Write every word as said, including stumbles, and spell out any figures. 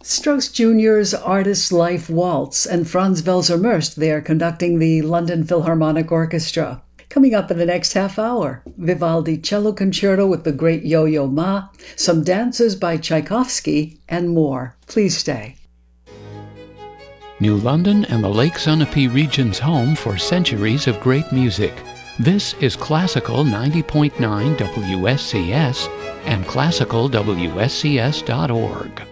Strauss Junior's Artist's Life Waltz and Franz Welser Murst, they are conducting the London Philharmonic Orchestra. Coming up in the next half hour, Vivaldi Cello Concerto with the great Yo-Yo Ma, some dances by Tchaikovsky, and more. Please stay. New London and the Lake Sunapee region's home for centuries of great music. This is Classical ninety point nine W S C S and classical W S C S dot org.